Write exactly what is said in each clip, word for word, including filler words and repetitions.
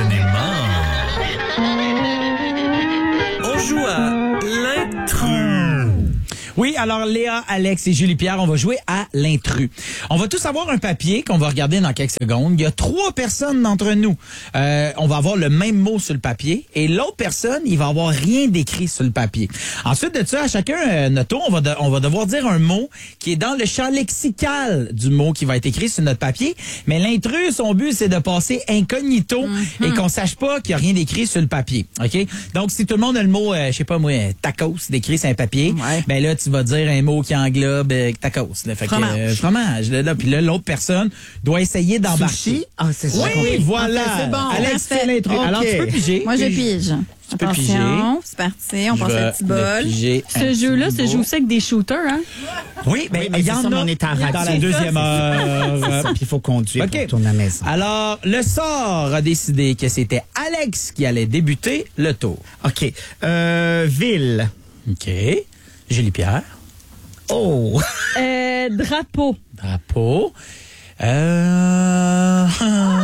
Passionnément. On joue à l'intrus. Oui, alors Léa, Alex et Julie-Pierre, on va jouer à l'intrus. On va tous avoir un papier qu'on va regarder dans quelques secondes. Il y a trois personnes d'entre nous. Euh, on va avoir le même mot sur le papier et l'autre personne, il va avoir rien d'écrit sur le papier. Ensuite de ça, à chacun euh, notre tour, on va, de, on va devoir dire un mot qui est dans le champ lexical du mot qui va être écrit sur notre papier. Mais l'intrus, son but, c'est de passer incognito mm-hmm. et qu'on sache pas qu'il y a rien d'écrit sur le papier. OK? Donc, si tout le monde a le mot, euh, je sais pas moi, tacos d'écrit sur un papier, ouais. ben là, tu vas dire un mot qui englobe euh, tacos. Là. Fait fromage. Que, euh, fromage. Là, là, puis là, l'autre personne doit essayer d'embarquer. Sushi? Ah, c'est ça. Oui, oui, voilà. Okay, c'est bon. Alex fait l'intrus. Okay. Alors, tu peux piger. Moi, je pige. Tu peux piger. C'est parti, on passe à petit bol. Ce jeu-là se joue aussi avec des shooters, hein? Oui, mais il oui, y en ça, a on est en radio. dans la deuxième heure. Puis il faut conduire okay. pour tourner à la maison. Alors, le sort a décidé que c'était Alex qui allait débuter le tour. OK. Euh, ville. OK. Julie-Pierre. Oh! euh, drapeau. Drapeau. Euh...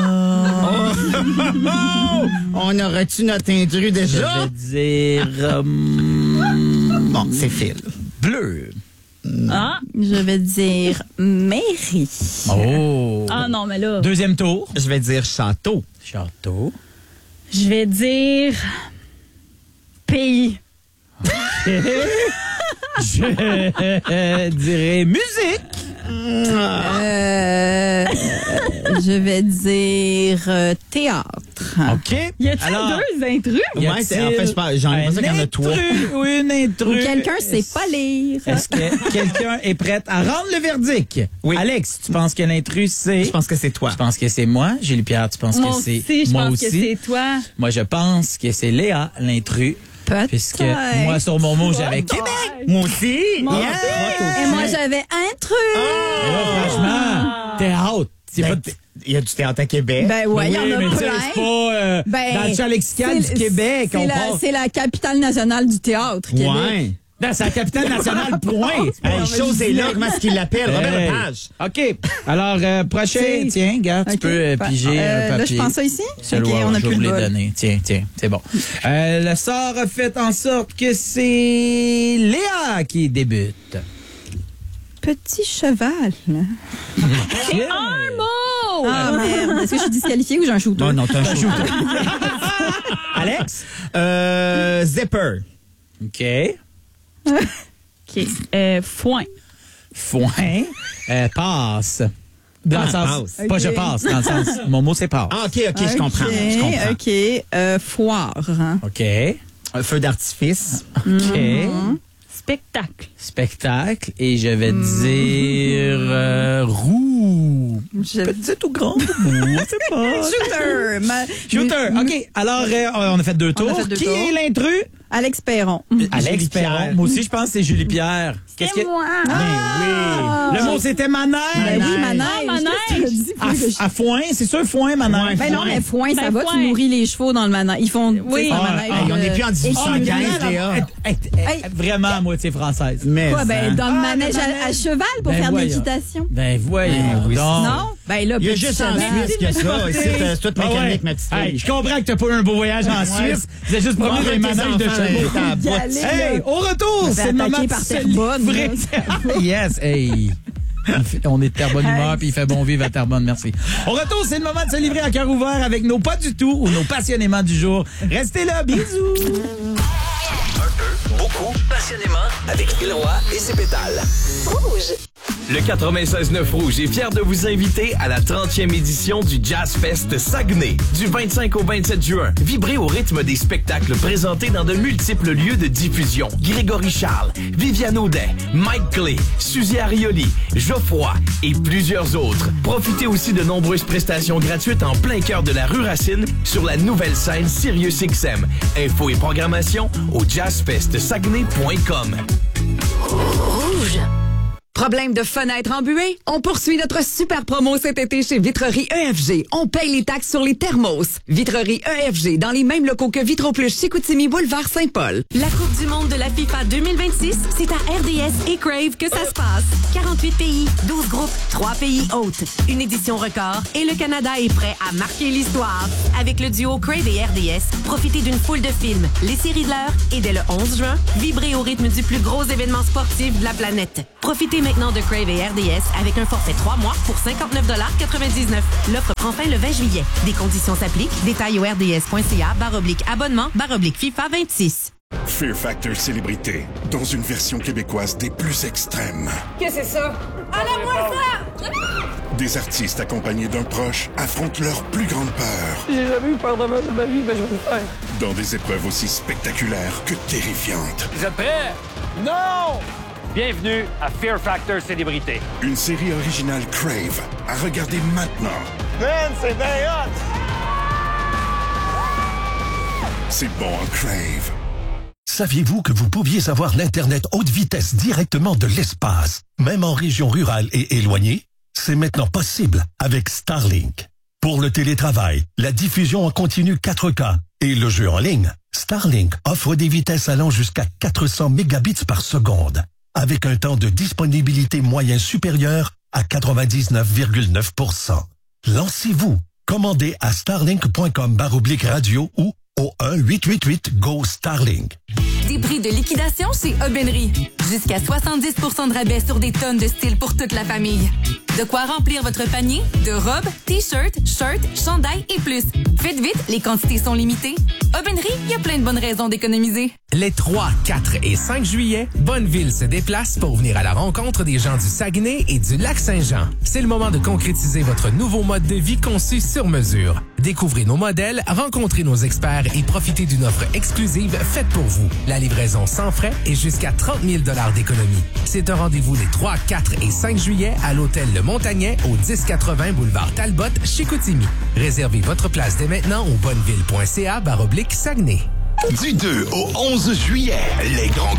oh. On aurait-tu notre intrus déjà? Je vais dire... Um... Bon, c'est Phil. Bleu. Ah! Je vais dire mairie. Oh! Ah non, mais là... Deuxième tour. Je vais dire château. Château. Je vais dire... pays. Je dirais musique. Euh, je vais dire euh, théâtre. OK. Y a-t-il Alors, deux intrus? Ouais, c'est, en fait, je pense, j'en ai pensé qu'il y en a trois. Oui, une intrus. Ou quelqu'un sait pas lire. Est-ce que quelqu'un est prêt à rendre le verdict? Oui. Alex, tu penses que l'intrus, c'est... Je pense que c'est toi. Je pense que c'est moi. Julie-Pierre, tu penses moi que c'est... Aussi, je moi pense aussi. que c'est toi. Moi, je pense que c'est Léa, l'intrus. Peut-être. Puisque moi, sur mon mot, j'avais Québec. Moi aussi. Moi yeah. aussi. Et moi, j'avais intrus. Oh. Et là, franchement, théâtre. C'est Ben, pas... Il y a du théâtre à Québec. Ben ouais, il y en oui, a mais plein. c'est pas euh, Ben, dans le champ lexical c'est- du Québec. C'est on la, parle. c'est la capitale nationale du théâtre, Québec. Ouais. Non, c'est la capitale nationale, point. Hey, chose est là, comment est-ce qu'il l'appelle? Robert Hey. Lepage. OK. Alors, euh, prochain, C'est- tiens, gars, tu OK. peux euh, piger Euh, un papier. Là, je prends ça ici. C'est OK, le on a je plus vais vous le les bol. donner. Tiens, tiens, c'est bon. Euh, le sort a fait en sorte que c'est Léa qui débute. Petit cheval. C'est un mot! Ah, merde. Est-ce que je suis disqualifiée ou j'ai un shooter? Non, non, t'as un shooter. Alex? Euh, zipper. OK. OK. Euh, foin. Foin. Euh, passe. Dans Ah, le sens, passe. pas OK. je passe, dans le sens, mon mot c'est passe. Ah, OK, OK, je comprends. Je comprends. OK. Euh, foire. Hein. OK. Un feu d'artifice. OK. Spectacle. Spectacle. Et je vais dire euh, roue. Je... Petite ou grande roue, je sais pas. Shooter. Ma... Shooter. OK. Alors, euh, on a fait deux tours. fait deux Qui tours. est l'intrus? Alex Perron. Alex Julie-Pierre. Perron. Moi aussi, je pense que c'est Julie-Pierre. C'est que... moi. Ben oui. Le mot, c'était manège. Ben oui, Manège. manège. Ah, manège. Qu'est-ce que tu as dit? À, Faut que je- à foin, c'est sûr, foin, manège. Ben non, mais foin, ça Ben, va, foin. tu nourris les chevaux dans le manège. Ils font Oui. tu sais, Ah, le manège. hey, on n'est euh, plus en dix-huit cent quinze, équilibré. Léa. Elle- elle- elle- elle- Vraiment à moitié française. Mais, Quoi, ben, hein. dans le Ah, manège le à, manège. à cheval pour Ben faire de voyons. l'équitation. Ben voyons Ben oui, donc. Non? Ben là, Il y a petit juste en cheval. Suisse que ça. Ici, c'est c'est toute Ah ouais. mécanique, ma petite Hey, fille. je comprends que t'as pas eu un beau voyage en Suisse. Vous avez juste promené Moi, des avec tes manèges de enfants, chevaux. là, t'as Y aller, Hey, là. au retour, On fait c'est le moment attaquer de par se Terrebonne, livrer. Yes, hey. Il fait- On est de Terrebonne humeur, puis il fait bon vivre à Terrebonne, merci. Au retour, c'est le moment de se livrer à cœur ouvert avec nos pas du tout ou nos passionnément du jour. Restez là, bisous. Un peu, beaucoup, passionnément, avec Phil Roy et ses pétales. Rouge. Le quatre-vingt-seize neuf Rouge est fier de vous inviter à la trentième édition du Jazz Fest Saguenay. Du vingt-cinq au vingt-sept juin, vibrez au rythme des spectacles présentés dans de multiples lieux de diffusion. Grégory Charles, Viviane Audet, Mike Clay, Suzy Arioli, Geoffroy et plusieurs autres. Profitez aussi de nombreuses prestations gratuites en plein cœur de la rue Racine sur la nouvelle scène Sirius X M. Infos et programmation au jazz fest saguenay point com. Rouge. Problème de fenêtre embuée? On poursuit notre super promo cet été chez Vitrerie E F G. On paye les taxes sur les thermos. Vitrerie E F G dans les mêmes locaux que Vitro-Plus Chicoutimi Boulevard Saint-Paul. La Coupe du monde de la FIFA deux mille vingt-six, c'est à R D S et Crave que ça se passe. quarante-huit pays, douze groupes, trois pays hôtes. Une édition record et le Canada est prêt à marquer l'histoire. Avec le duo Crave et R D S, profitez d'une foule de films, les séries de l'heure et dès le onze juin, vibrez au rythme du plus gros événement sportif de la planète. Profitez maintenant de Crave et R D S avec un forfait trois mois pour cinquante-neuf quatre-vingt-dix-neuf. L'offre prend fin le vingt juillet. Des conditions s'appliquent. Détails au rds.ca barre oblique abonnement barre oblique FIFA vingt-six. Fear Factor Célébrité, dans une version québécoise des plus extrêmes. Qu'est-ce que c'est ça? Enlève-moi ça! Des artistes accompagnés d'un proche affrontent leur plus grande peur. J'ai jamais eu peur de ma, de ma vie, mais je vais le faire. Dans des épreuves aussi spectaculaires que terrifiantes. Vous êtes prêts? Non! Bienvenue à Fear Factor Célébrité. Une série originale Crave à regarder maintenant. Man, c'est bien hot! C'est bon en Crave. Saviez-vous que vous pouviez avoir l'Internet haute vitesse directement de l'espace, même en région rurale et éloignée? C'est maintenant possible avec Starlink. Pour le télétravail, la diffusion en continu quatre K et le jeu en ligne, Starlink offre des vitesses allant jusqu'à quatre cents mégabits par seconde, avec un temps de disponibilité moyen supérieur à quatre-vingt-dix-neuf virgule neuf pour cent. Lancez-vous. Commandez à starlink.com barre oblique radio ou au un huit huit huit go Starlink. Des prix de liquidation chez Aubainerie. Jusqu'à soixante-dix pour cent de rabais sur des tonnes de styles pour toute la famille. De quoi remplir votre panier de robes, t-shirts, shirts, chandails et plus. Faites vite, les quantités sont limitées. Aubainerie, il y a plein de bonnes raisons d'économiser. Les trois, quatre et cinq juillet, Bonneville se déplace pour venir à la rencontre des gens du Saguenay et du Lac-Saint-Jean. C'est le moment de concrétiser votre nouveau mode de vie conçu sur mesure. Découvrez nos modèles, rencontrez nos experts et profitez d'une offre exclusive faite pour vous. La livraison sans frais et jusqu'à trente mille dollars d'économie. C'est un rendez-vous les trois, quatre et cinq juillet à l'hôtel Le Montagnet au dix quatre-vingts boulevard Talbot, Chicoutimi. Réservez votre place dès maintenant au bonneville.ca barre oblique Saguenay. Du deux au onze juillet, les grands